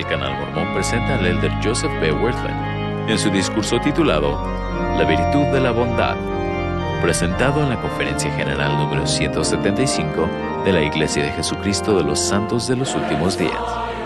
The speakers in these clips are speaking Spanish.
El Canal Mormón presenta al elder Joseph B. Wirthlin en su discurso titulado La virtud de la bondad, presentado en la Conferencia General número 175 de la Iglesia de Jesucristo de los Santos de los Últimos Días.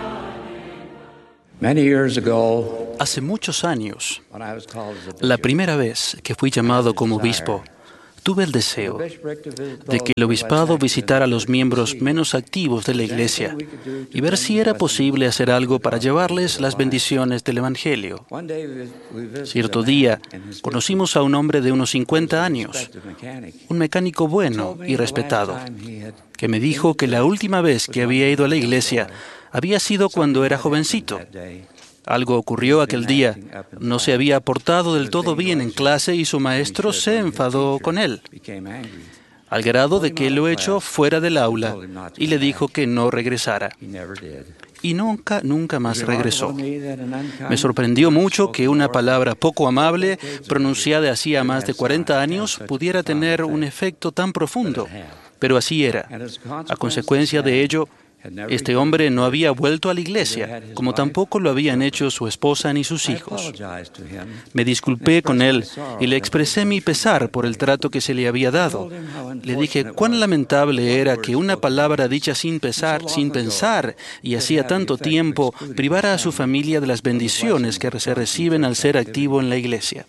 Hace muchos años, la primera vez que fui llamado como obispo, tuve el deseo de que el obispado visitara a los miembros menos activos de la iglesia y ver si era posible hacer algo para llevarles las bendiciones del Evangelio. Cierto día, conocimos a un hombre de unos 50 años, un mecánico bueno y respetado, que me dijo que la última vez que había ido a la iglesia había sido cuando era jovencito. Algo ocurrió aquel día. No se había portado del todo bien en clase y su maestro se enfadó con él, al grado de que lo echó fuera del aula y le dijo que no regresara. Y nunca más regresó. Me sorprendió mucho que una palabra poco amable, pronunciada hacía más de 40 años, pudiera tener un efecto tan profundo. Pero así era. A consecuencia de ello, este hombre no había vuelto a la iglesia, como tampoco lo habían hecho su esposa ni sus hijos. Me disculpé con él y le expresé mi pesar por el trato que se le había dado. Le dije cuán lamentable era que una palabra dicha sin pensar, y hacía tanto tiempo, privara a su familia de las bendiciones que se reciben al ser activo en la iglesia.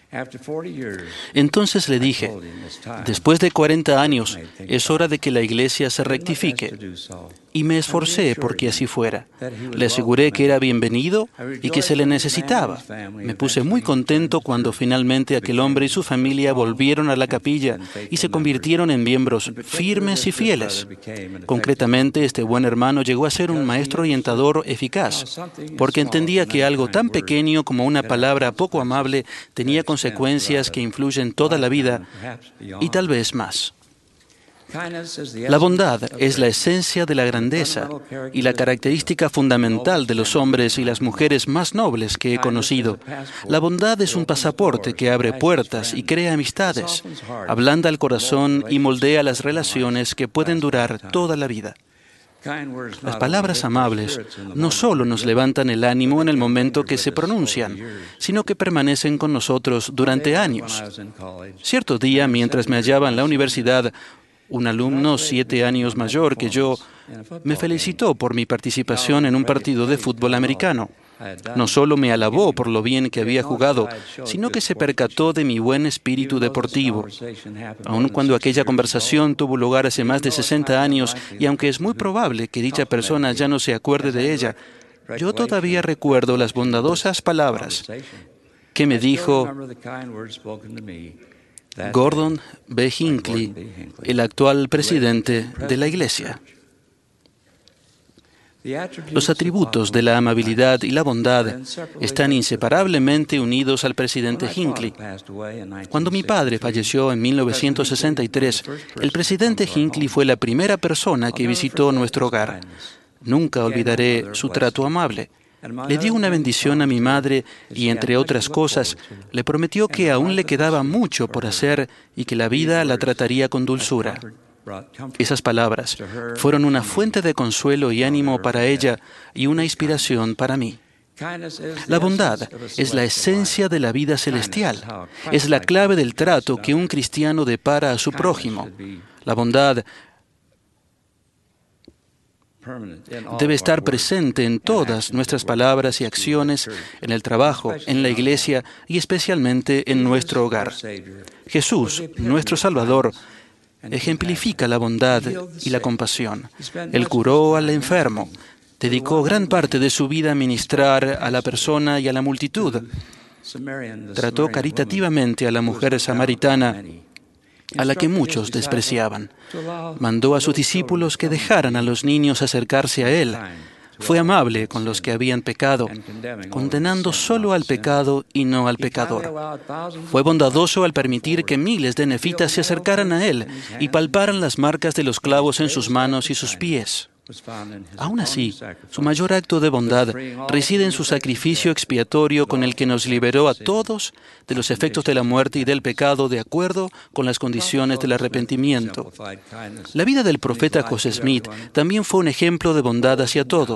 Entonces le dije, después de 40 años, es hora de que la iglesia se rectifique. Y me esforcé porque así fuera. Le aseguré que era bienvenido y que se le necesitaba. Me puse muy contento cuando finalmente aquel hombre y su familia volvieron a la capilla y se convirtieron en miembros firmes y fieles. Concretamente, este buen hermano llegó a ser un maestro orientador eficaz, porque entendía que algo tan pequeño como una palabra poco amable tenía consecuencias que influyen toda la vida y tal vez más. La bondad es la esencia de la grandeza y la característica fundamental de los hombres y las mujeres más nobles que he conocido. La bondad es un pasaporte que abre puertas y crea amistades, ablanda el corazón y moldea las relaciones que pueden durar toda la vida. Las palabras amables no solo nos levantan el ánimo en el momento que se pronuncian, sino que permanecen con nosotros durante años. Cierto día, mientras me hallaba en la universidad, un alumno 7 años mayor que yo me felicitó por mi participación en un partido de fútbol americano. No solo me alabó por lo bien que había jugado, sino que se percató de mi buen espíritu deportivo. Aun cuando aquella conversación tuvo lugar hace más de 60 años, y aunque es muy probable que dicha persona ya no se acuerde de ella, yo todavía recuerdo las bondadosas palabras que me dijo Gordon B. Hinckley, el actual presidente de la Iglesia. Los atributos de la amabilidad y la bondad están inseparablemente unidos al presidente Hinckley. Cuando mi padre falleció en 1963, el presidente Hinckley fue la primera persona que visitó nuestro hogar. Nunca olvidaré su trato amable. Le dio una bendición a mi madre y, entre otras cosas, le prometió que aún le quedaba mucho por hacer y que la vida la trataría con dulzura. Esas palabras fueron una fuente de consuelo y ánimo para ella y una inspiración para mí. La bondad es la esencia de la vida celestial. Es la clave del trato que un cristiano depara a su prójimo. La bondad debe estar presente en todas nuestras palabras y acciones, en el trabajo, en la iglesia y especialmente en nuestro hogar. Jesús, nuestro Salvador, ejemplifica la bondad y la compasión. Él curó al enfermo, dedicó gran parte de su vida a ministrar a la persona y a la multitud. Trató caritativamente a la mujer samaritana, a la que muchos despreciaban. Mandó a sus discípulos que dejaran a los niños acercarse a Él. Fue amable con los que habían pecado, condenando solo al pecado y no al pecador. Fue bondadoso al permitir que miles de nefitas se acercaran a Él y palparan las marcas de los clavos en sus manos y sus pies. Aún así, su mayor acto de bondad reside en su sacrificio expiatorio con el que nos liberó a todos de los efectos de la muerte y del pecado de acuerdo con las condiciones del arrepentimiento. La vida del profeta José Smith también fue un ejemplo de bondad hacia todos.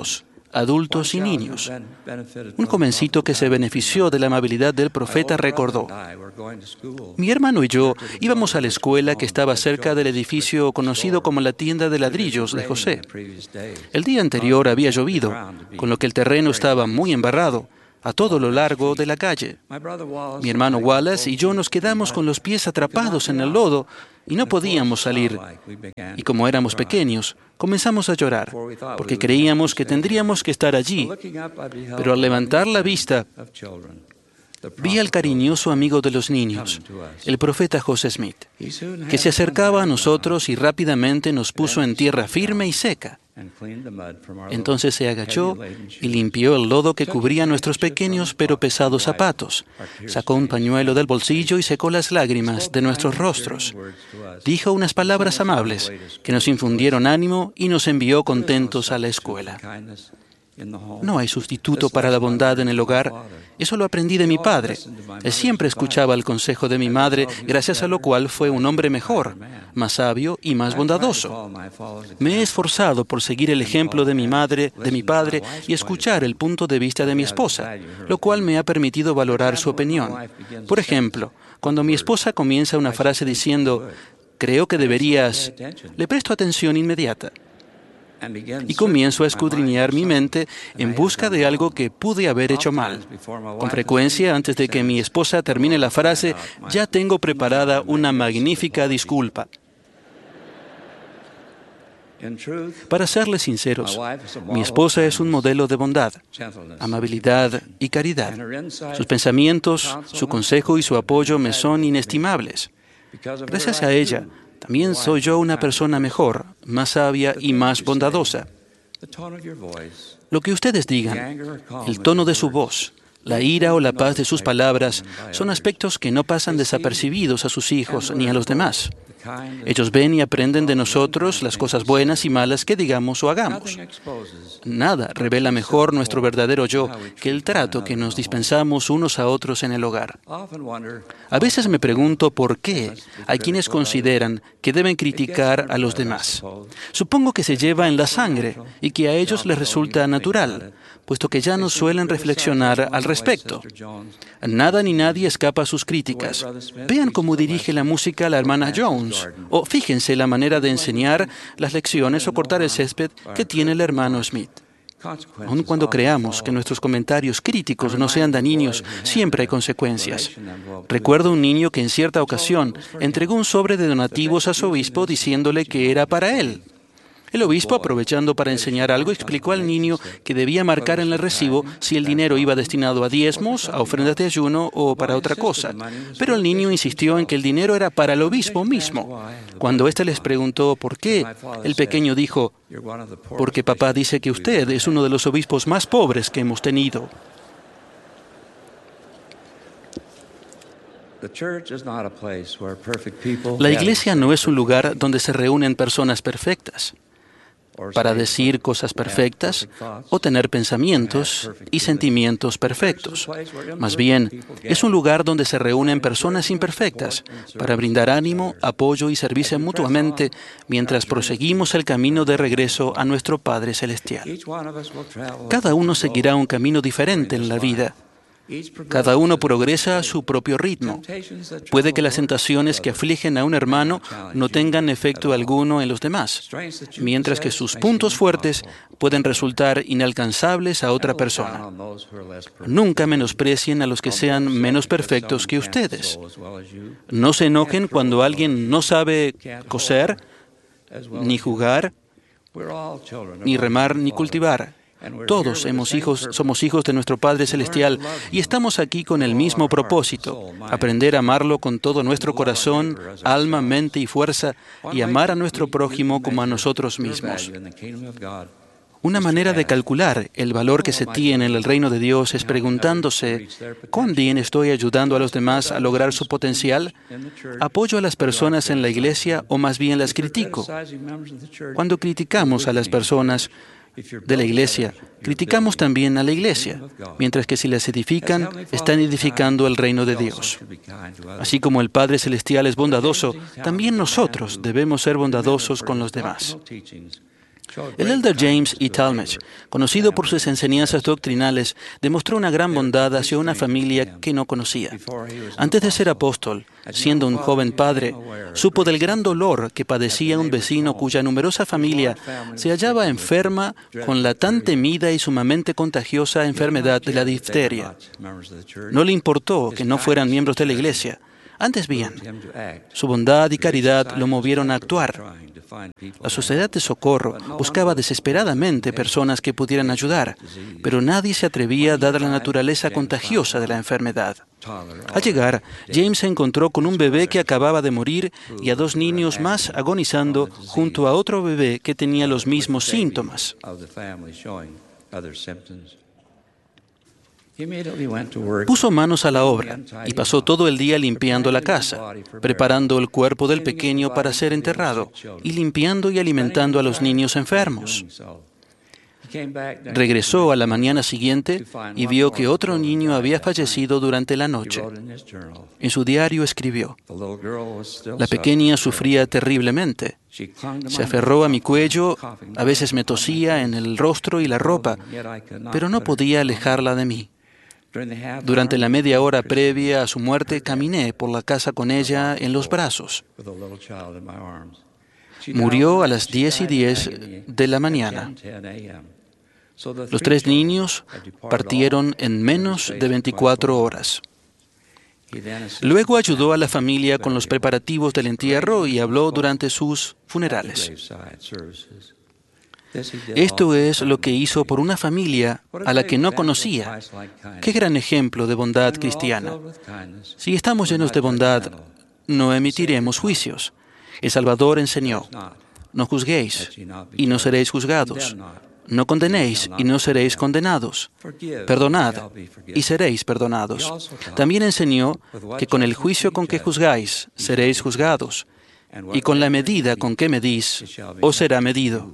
adultos y niños. Un jovencito que se benefició de la amabilidad del profeta recordó: mi hermano y yo íbamos a la escuela que estaba cerca del edificio conocido como la tienda de ladrillos de José. El día anterior había llovido, con lo que el terreno estaba muy embarrado a todo lo largo de la calle. Mi hermano Wallace y yo nos quedamos con los pies atrapados en el lodo y no podíamos salir. Y como éramos pequeños, comenzamos a llorar, porque creíamos que tendríamos que estar allí. Pero al levantar la vista, vi al cariñoso amigo de los niños, el profeta José Smith, que se acercaba a nosotros y rápidamente nos puso en tierra firme y seca. Entonces se agachó y limpió el lodo que cubría nuestros pequeños pero pesados zapatos. Sacó un pañuelo del bolsillo y secó las lágrimas de nuestros rostros. Dijo unas palabras amables que nos infundieron ánimo y nos envió contentos a la escuela. No hay sustituto para la bondad en el hogar. Eso lo aprendí de mi padre. Él siempre escuchaba el consejo de mi madre, gracias a lo cual fue un hombre mejor, más sabio y más bondadoso. Me he esforzado por seguir el ejemplo de mi madre, de mi padre y escuchar el punto de vista de mi esposa, lo cual me ha permitido valorar su opinión. Por ejemplo, cuando mi esposa comienza una frase diciendo: creo que deberías, le presto atención inmediata. Y comienzo a escudriñar mi mente en busca de algo que pude haber hecho mal. Con frecuencia, antes de que mi esposa termine la frase, ya tengo preparada una magnífica disculpa. Para serles sinceros, mi esposa es un modelo de bondad, amabilidad y caridad. Sus pensamientos, su consejo y su apoyo me son inestimables. Gracias a ella, también soy yo una persona mejor, más sabia y más bondadosa. Lo que ustedes digan, el tono de su voz, la ira o la paz de sus palabras, son aspectos que no pasan desapercibidos a sus hijos ni a los demás. Ellos ven y aprenden de nosotros las cosas buenas y malas que digamos o hagamos. Nada revela mejor nuestro verdadero yo que el trato que nos dispensamos unos a otros en el hogar. A veces me pregunto por qué hay quienes consideran que deben criticar a los demás. Supongo que se lleva en la sangre y que a ellos les resulta natural, puesto que ya no suelen reflexionar al respecto. Nada ni nadie escapa a sus críticas. Vean cómo dirige la música la hermana Jones, o fíjense la manera de enseñar las lecciones o cortar el césped que tiene el hermano Smith. Aun cuando creamos que nuestros comentarios críticos no sean dañinos, siempre hay consecuencias. Recuerdo un niño que en cierta ocasión entregó un sobre de donativos a su obispo diciéndole que era para él. El obispo, aprovechando para enseñar algo, explicó al niño que debía marcar en el recibo si el dinero iba destinado a diezmos, a ofrendas de ayuno o para otra cosa. Pero el niño insistió en que el dinero era para el obispo mismo. Cuando éste les preguntó por qué, el pequeño dijo: porque papá dice que usted es uno de los obispos más pobres que hemos tenido. La iglesia no es un lugar donde se reúnen personas perfectas para decir cosas perfectas o tener pensamientos y sentimientos perfectos. Más bien, es un lugar donde se reúnen personas imperfectas para brindar ánimo, apoyo y servirse mutuamente mientras proseguimos el camino de regreso a nuestro Padre Celestial. Cada uno seguirá un camino diferente en la vida. Cada uno progresa a su propio ritmo. Puede que las tentaciones que afligen a un hermano no tengan efecto alguno en los demás, mientras que sus puntos fuertes pueden resultar inalcanzables a otra persona. Nunca menosprecien a los que sean menos perfectos que ustedes. No se enojen cuando alguien no sabe coser, ni jugar, ni remar, ni cultivar. Todos somos hijos de nuestro Padre Celestial y estamos aquí con el mismo propósito: aprender a amarlo con todo nuestro corazón, alma, mente y fuerza, y amar a nuestro prójimo como a nosotros mismos. Una manera de calcular el valor que se tiene en el reino de Dios es preguntándose: ¿cuán bien estoy ayudando a los demás a lograr su potencial? ¿Apoyo a las personas en la iglesia o más bien las critico? Cuando criticamos a las personas de la iglesia, criticamos también a la iglesia, mientras que si las edifican, están edificando el reino de Dios. Así como el Padre Celestial es bondadoso, también nosotros debemos ser bondadosos con los demás. El elder James E. Talmage, conocido por sus enseñanzas doctrinales, demostró una gran bondad hacia una familia que no conocía. Antes de ser apóstol, siendo un joven padre, supo del gran dolor que padecía un vecino cuya numerosa familia se hallaba enferma con la tan temida y sumamente contagiosa enfermedad de la difteria. No le importó que no fueran miembros de la iglesia. Antes bien, su bondad y caridad lo movieron a actuar. La Sociedad de Socorro buscaba desesperadamente personas que pudieran ayudar, pero nadie se atrevía dada la naturaleza contagiosa de la enfermedad. Al llegar, James se encontró con un bebé que acababa de morir y a 2 niños más agonizando junto a otro bebé que tenía los mismos síntomas. Puso manos a la obra y pasó todo el día limpiando la casa, preparando el cuerpo del pequeño para ser enterrado y limpiando y alimentando a los niños enfermos. Regresó a la mañana siguiente y vio que otro niño había fallecido durante la noche. En su diario escribió: "La pequeña sufría terriblemente. Se aferró a mi cuello, a veces me tosía en el rostro y la ropa, pero no podía alejarla de mí. Durante la media hora previa a su muerte, caminé por la casa con ella en los brazos. Murió a las 10:10 de la mañana. Los 3 niños partieron en menos de 24 horas. Luego ayudó a la familia con los preparativos del entierro y habló durante sus funerales. Esto es lo que hizo por una familia a la que no conocía. Qué gran ejemplo de bondad cristiana. Si estamos llenos de bondad, no emitiremos juicios. El Salvador enseñó: no juzguéis y no seréis juzgados. No condenéis y no seréis condenados. Perdonad y seréis perdonados. También enseñó que con el juicio con que juzgáis, seréis juzgados. Y con la medida con que medís, os será medido.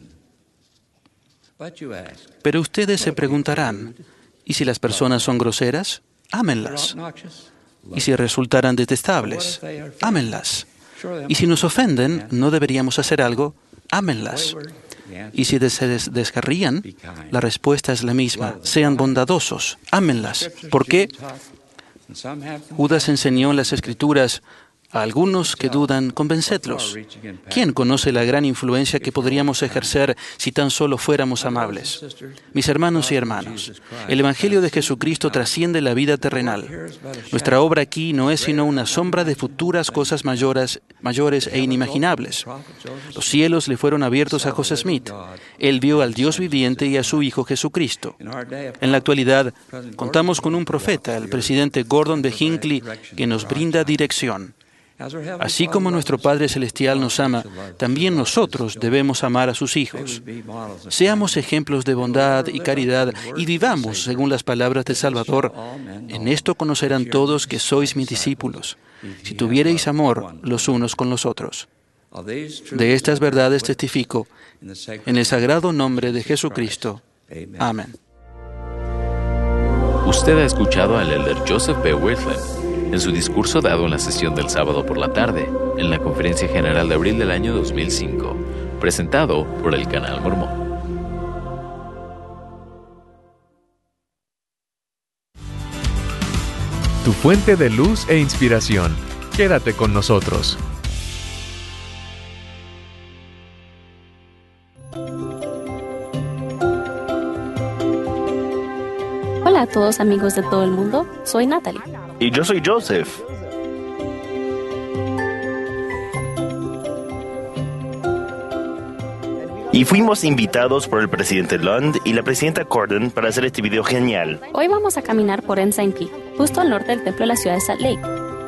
Pero ustedes se preguntarán, ¿y si las personas son groseras? Ámenlas. ¿Y si resultaran detestables? Ámenlas. ¿Y si nos ofenden, no deberíamos hacer algo? Ámenlas. Y si se descarrían, la respuesta es la misma: sean bondadosos, ámenlas. ¿Por qué? Judas enseñó en las Escrituras: a algunos que dudan, convencedlos. ¿Quién conoce la gran influencia que podríamos ejercer si tan solo fuéramos amables? Mis hermanos y hermanas, el Evangelio de Jesucristo trasciende la vida terrenal. Nuestra obra aquí no es sino una sombra de futuras cosas mayores e inimaginables. Los cielos le fueron abiertos a José Smith. Él vio al Dios viviente y a su Hijo Jesucristo. En la actualidad, contamos con un profeta, el presidente Gordon B. Hinckley, que nos brinda dirección. Así como nuestro Padre Celestial nos ama, también nosotros debemos amar a sus hijos. Seamos ejemplos de bondad y caridad y vivamos según las palabras del Salvador. En esto conocerán todos que sois mis discípulos, si tuviereis amor los unos con los otros. De estas verdades testifico, en el sagrado nombre de Jesucristo. Amén. Usted ha escuchado al elder Joseph B. Wirthlin en su discurso dado en la sesión del sábado por la tarde, en la Conferencia General de abril del año 2005, presentado por el Canal Mormón. Tu fuente de luz e inspiración. Quédate con nosotros. Hola a todos, amigos de todo el mundo, soy Natalie. Y yo soy Joseph. Y fuimos invitados por el presidente Lund y la presidenta Corden para hacer este video genial. Hoy vamos a caminar por Ensign Peak, justo al norte del templo de la ciudad de Salt Lake.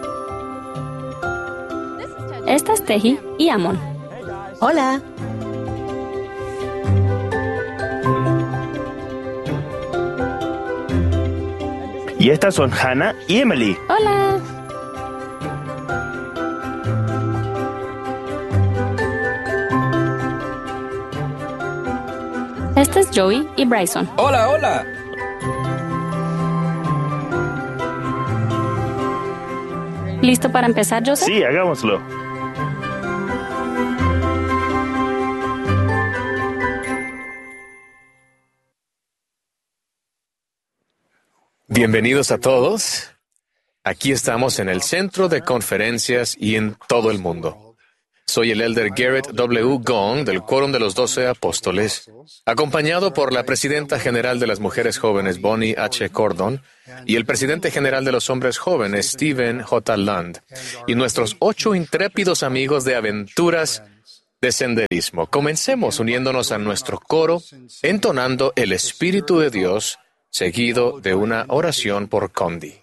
Esta es Teji y Amon. Hola. Y estas son Hannah y Emily. Hola. Este es Joey y Bryson. Hola, hola. ¿Listo para empezar, Joseph? Sí, hagámoslo. Bienvenidos a todos. Aquí estamos en el centro de conferencias y en todo el mundo. Soy el elder Garrett W. Gong del Quórum de los 12 Apóstoles, acompañado por la presidenta general de las mujeres jóvenes, Bonnie H. Cordon, y el presidente general de los hombres jóvenes, Stephen J. Land, y nuestros 8 intrépidos amigos de aventuras de senderismo. Comencemos uniéndonos a nuestro coro, entonando el Espíritu de Dios, seguido de una oración por Condi.